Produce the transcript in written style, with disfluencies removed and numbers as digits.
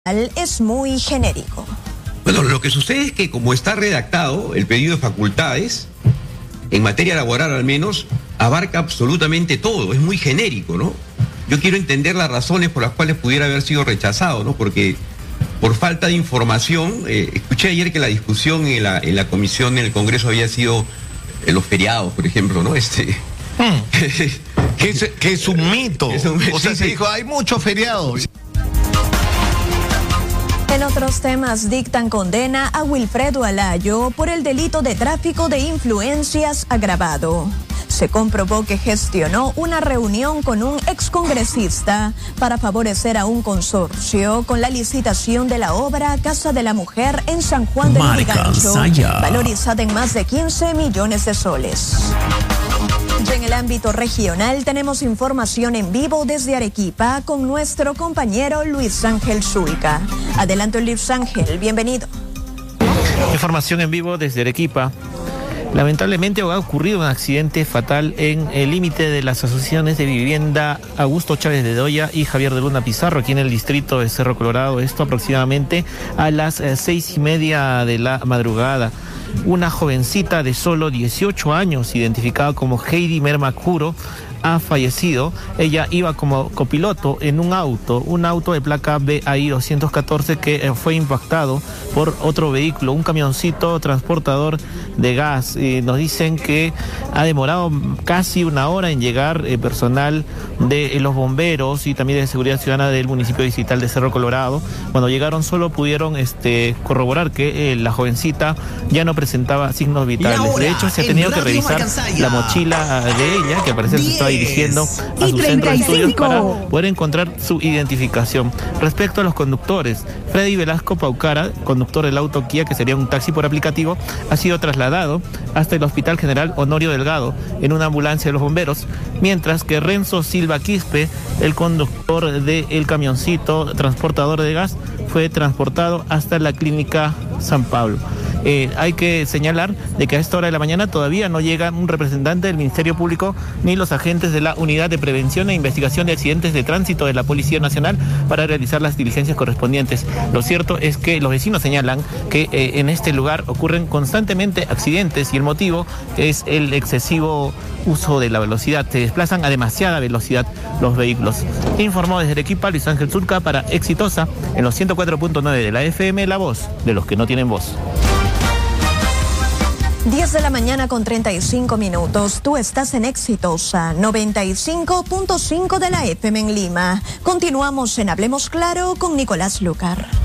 es muy genérico. Bueno, lo que sucede es que como está redactado el pedido de facultades, en materia laboral al menos, abarca absolutamente todo, es muy genérico, ¿no? Yo quiero entender las razones por las cuales pudiera haber sido rechazado, ¿no? Porque por falta de información, escuché ayer que la discusión en la comisión en el Congreso había sido los feriados, por ejemplo, ¿no? Que es un mito. O sea, se dijo, hay muchos feriados. En otros temas, dictan condena a Wilfredo Alayo por el delito de tráfico de influencias agravado. Se comprobó que gestionó una reunión con un excongresista para favorecer a un consorcio con la licitación de la obra Casa de la Mujer en San Juan del Lurigancho, valorizada en más de 15 millones de soles. Y en el ámbito regional tenemos información en vivo desde Arequipa con nuestro compañero Luis Ángel Zulca. Adelante, Luis Ángel, bienvenido. Información en vivo desde Arequipa. Lamentablemente ha ocurrido un accidente fatal en el límite de las asociaciones de vivienda Augusto Chávez de Doya y Javier de Luna Pizarro, aquí en el distrito de Cerro Colorado. Esto aproximadamente a las 6:30 de la madrugada. Una jovencita de solo 18 años, identificada como Heidi Mermacuro, ha fallecido. Ella iba como copiloto en un auto de placa BAI 214 que fue impactado por otro vehículo, un camioncito transportador de gas. Nos dicen que ha demorado casi una hora en llegar personal de los bomberos y también de seguridad ciudadana del municipio distrital de Cerro Colorado. Cuando llegaron solo pudieron corroborar que la jovencita ya no presentaba signos vitales. De hecho, se ha tenido que revisar la mochila de ella, que al parecer se estaba dirigiendo a su centro de estudios para poder encontrar su identificación. Respecto a los conductores, Freddy Velasco Paucara, conductor del auto Kia, que sería un taxi por aplicativo, ha sido trasladado hasta el Hospital General Honorio Delgado en una ambulancia de los bomberos, mientras que Renzo Silva Quispe, el conductor del camioncito transportador de gas, fue transportado hasta la clínica San Pablo. Hay que señalar de que a esta hora de la mañana todavía no llega un representante del Ministerio Público ni los agentes de la Unidad de Prevención e Investigación de Accidentes de Tránsito de la Policía Nacional para realizar las diligencias correspondientes. Lo cierto es que los vecinos señalan que en este lugar ocurren constantemente accidentes y el motivo es el excesivo uso de la velocidad. Se desplazan a demasiada velocidad los vehículos. Informó desde Arequipa Luis Ángel Zulca para Exitosa en los 104.9 de la FM, la voz de los que no tienen voz. 10 de la mañana con 35 minutos. Tú estás en Exitosa 95.5 de la FM en Lima. Continuamos en Hablemos Claro con Nicolás Lucar.